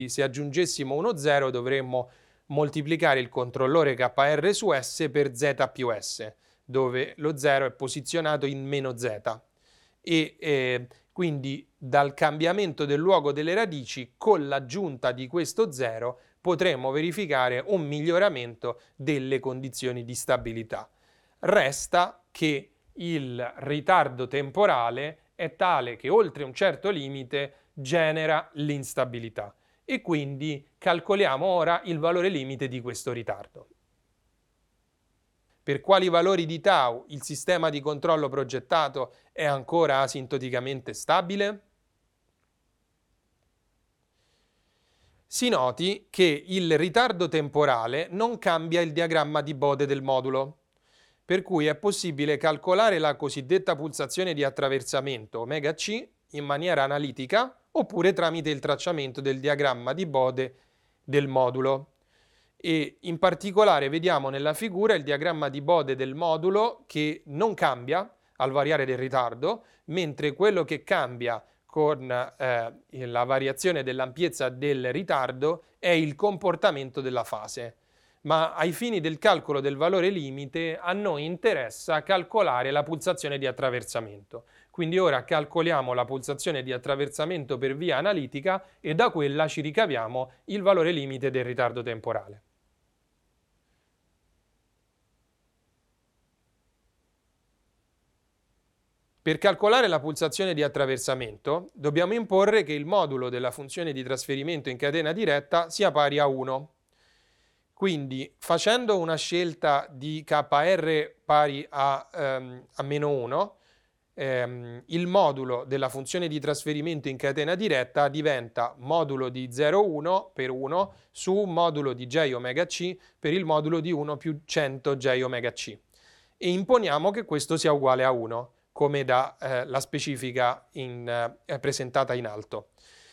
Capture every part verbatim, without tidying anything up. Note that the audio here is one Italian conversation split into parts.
Se aggiungessimo uno zero dovremmo moltiplicare il controllore K R su S per Z più S, dove lo zero è posizionato in meno Z. E eh, quindi dal cambiamento del luogo delle radici, con l'aggiunta di questo zero, potremmo verificare un miglioramento delle condizioni di stabilità. Resta che il ritardo temporale è tale che oltre un certo limite genera l'instabilità e quindi calcoliamo ora il valore limite di questo ritardo. Per quali valori di tau il sistema di controllo progettato è ancora asintoticamente stabile? Si noti che il ritardo temporale non cambia il diagramma di Bode del modulo, per cui è possibile calcolare la cosiddetta pulsazione di attraversamento omega C in maniera analitica oppure tramite il tracciamento del diagramma di Bode del modulo. E in particolare vediamo nella figura il diagramma di Bode del modulo che non cambia al variare del ritardo, mentre quello che cambia con eh, la variazione dell'ampiezza del ritardo è il comportamento della fase. Ma ai fini del calcolo del valore limite a noi interessa calcolare la pulsazione di attraversamento. Quindi ora calcoliamo la pulsazione di attraversamento per via analitica e da quella ci ricaviamo il valore limite del ritardo temporale. Per calcolare la pulsazione di attraversamento dobbiamo imporre che il modulo della funzione di trasferimento in catena diretta sia pari a uno. Quindi facendo una scelta di K R pari a, ehm, a meno uno, ehm, il modulo della funzione di trasferimento in catena diretta diventa modulo di zero virgola uno per uno su modulo di J omega C per il modulo di uno più cento J omega C. E imponiamo che questo sia uguale a uno, come da eh, la specifica in, eh, presentata in alto.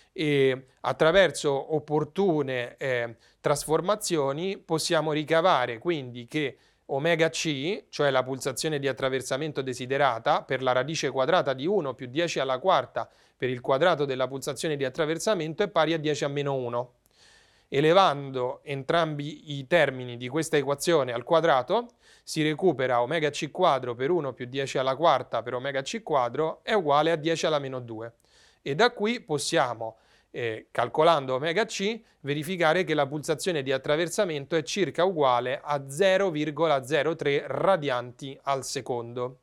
E attraverso opportune eh, trasformazioni possiamo ricavare quindi che omega C, cioè la pulsazione di attraversamento desiderata, per la radice quadrata di uno più dieci alla quarta per il quadrato della pulsazione di attraversamento è pari a dieci a meno uno. Elevando entrambi i termini di questa equazione al quadrato si recupera omega C quadro per uno più dieci alla quarta per omega C quadro è uguale a dieci alla meno due. E da qui possiamo, eh, calcolando omega C, verificare che la pulsazione di attraversamento è circa uguale a zero virgola zero tre radianti al secondo.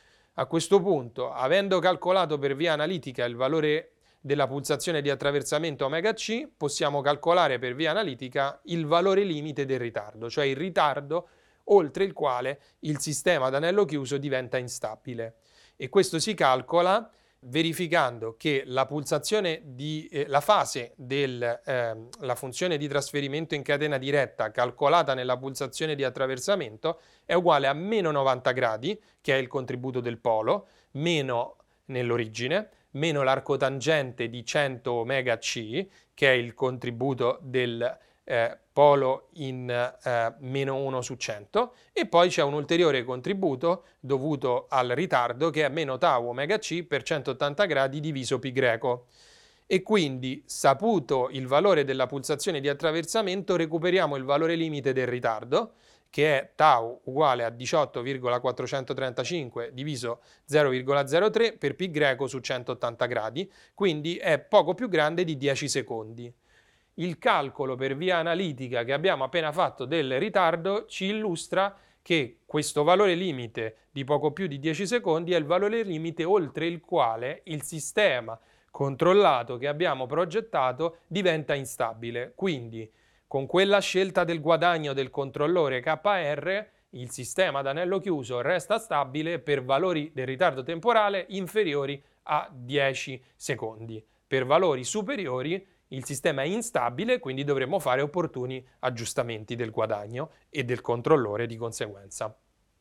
A questo punto, avendo calcolato per via analitica il valore della pulsazione di attraversamento omega C, possiamo calcolare per via analitica il valore limite del ritardo, cioè il ritardo oltre il quale il sistema ad anello chiuso diventa instabile. E questo si calcola verificando che la pulsazione di eh, la fase della eh, funzione di trasferimento in catena diretta calcolata nella pulsazione di attraversamento è uguale a meno novanta gradi, che è il contributo del polo, meno nell'origine, meno l'arco tangente di cento omega C, che è il contributo del eh, polo in eh, meno uno su cento, e poi c'è un ulteriore contributo dovuto al ritardo che è meno tau omega C per centottanta gradi diviso pi greco. E quindi, saputo il valore della pulsazione di attraversamento, recuperiamo il valore limite del ritardo, che è tau uguale a diciotto virgola quattrocentotrentacinque diviso zero virgola zero tre per pi greco su centottanta gradi, quindi è poco più grande di dieci secondi. Il calcolo per via analitica che abbiamo appena fatto del ritardo ci illustra che questo valore limite di poco più di dieci secondi è il valore limite oltre il quale il sistema controllato che abbiamo progettato diventa instabile. Quindi, con quella scelta del guadagno del controllore K R, il sistema ad anello chiuso resta stabile per valori del ritardo temporale inferiori a dieci secondi. Per valori superiori il sistema è instabile, quindi dovremo fare opportuni aggiustamenti del guadagno e del controllore di conseguenza.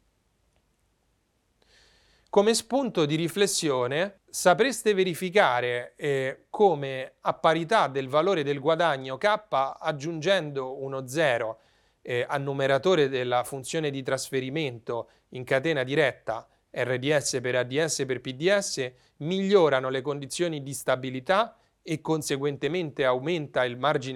Come spunto di riflessione, sapreste verificare eh, come a parità del valore del guadagno K, aggiungendo uno zero eh, al numeratore della funzione di trasferimento in catena diretta R D S per A D S per P D S, migliorano le condizioni di stabilità e conseguentemente aumenta il margine